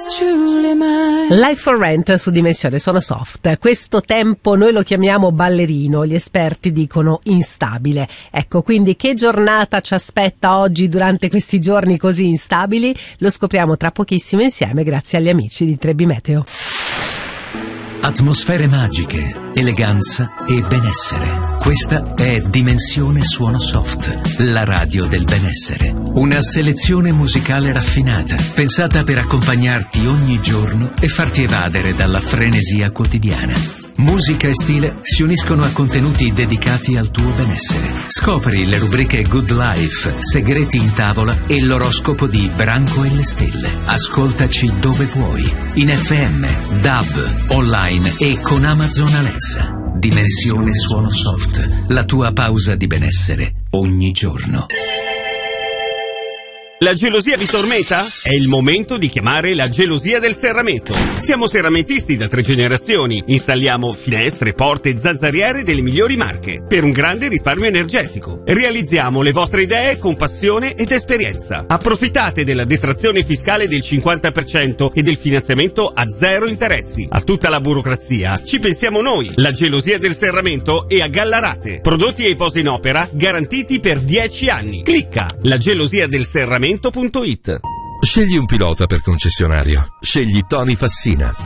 Life for Rent su Dimensione Suono Soft. Questo tempo noi lo chiamiamo ballerino, gli esperti dicono instabile. Ecco, quindi che giornata ci aspetta oggi durante questi giorni così instabili? Lo scopriamo tra pochissimo insieme grazie agli amici di Trebi Meteo. Atmosfere magiche, eleganza e benessere. Questa è Dimensione Suono Soft, la radio del benessere. Una selezione musicale raffinata, pensata per accompagnarti ogni giorno e farti evadere dalla frenesia quotidiana. Musica e stile si uniscono a contenuti dedicati al tuo benessere. Scopri le rubriche Good Life, Segreti in tavola e l'oroscopo di Branco e le stelle. Ascoltaci dove vuoi, in FM, DAB, online e con Amazon Alexa. Dimensione Suono Soft, la tua pausa di benessere ogni giorno. La gelosia vi tormenta? È il momento di chiamare la gelosia del serramento. Siamo serramentisti da 3 generazioni. Installiamo finestre, porte e zanzariere delle migliori marche per un grande risparmio energetico. Realizziamo le vostre idee con passione ed esperienza. Approfittate della detrazione fiscale del 50% e del finanziamento a 0 interessi. A tutta la burocrazia ci pensiamo noi. La gelosia del serramento è a Gallarate. Prodotti e poste in opera garantiti per 10 anni. Clicca lagelosiadelserramento.it. Scegli un pilota per concessionario. Scegli Tony Fassina.